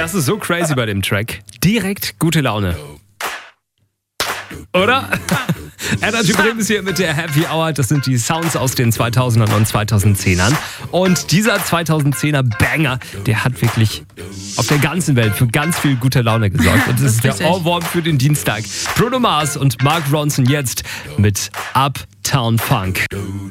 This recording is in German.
Das ist so crazy bei dem Track. Direkt gute Laune. Oder? Energy Bremen ist hier mit der Happy Hour. Das sind die Sounds aus den 2000ern und 2010ern. Und dieser 2010er Banger, der hat wirklich auf der ganzen Welt für ganz viel gute Laune gesorgt. Und das ist der Ohrwurm für den Dienstag. Bruno Mars und Mark Ronson jetzt mit Uptown Funk.